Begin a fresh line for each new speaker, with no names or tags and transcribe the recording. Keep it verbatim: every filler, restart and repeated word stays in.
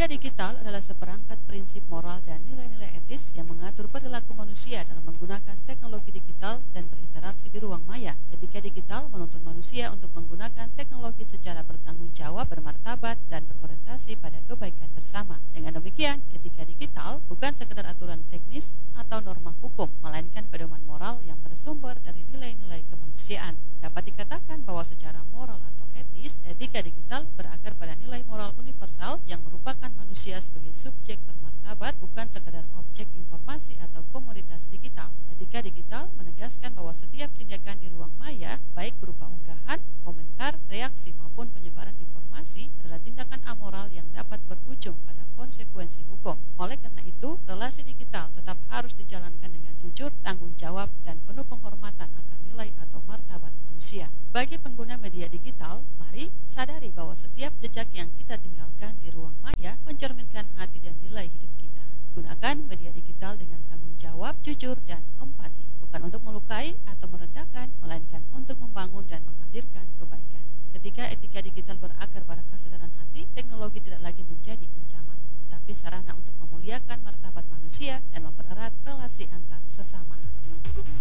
Etika digital adalah seperangkat prinsip moral dan nilai-nilai etis yang mengatur perilaku manusia dalam menggunakan teknologi digital dan berinteraksi di ruang maya. Etika digital menuntun manusia untuk menggunakan teknologi secara bertanggung jawab, bermartabat, dan berorientasi pada kebaikan bersama. Dengan demikian, etika digital bukan sekedar aturan teknis atau norma hukum, melainkan pedoman moral yang bersumber dari nilai-nilai kemanusiaan. Dapat dikatakan bahwa secara moral atau etis, etika digital berakar pada nilai moral universal yang merupakan manusia sebagai subjek bermartabat, bukan sekadar objek informasi atau komoditas digital. Etika digital menegaskan bahwa setiap tindakan di ruang maya, baik berupa unggahan, komentar, reaksi maupun penyebaran informasi, adalah tindakan amoral yang dapat berujung pada konsekuensi hukum. Oleh karena itu, relasi digital tetap harus dijalankan dengan jujur, tanggung jawab, dan penuh penghormatan akan nilai atau martabat manusia. Bagi pengguna media digital, mari sadari bahwa setiap jejak yang kita tinggalkan di ruang maya mencerminkan hati dan nilai hidup kita. Gunakan media digital dengan tanggung jawab, jujur, dan empati, bukan untuk melukai atau merendahkan, melainkan untuk membangun dan menghadirkan kebaikan. Ketika etika digital berakar pada kesadaran hati, teknologi tidak lagi menjadi ancaman, tetapi sarana untuk memuliakan martabat manusia dan mempererat relasi antar sesama.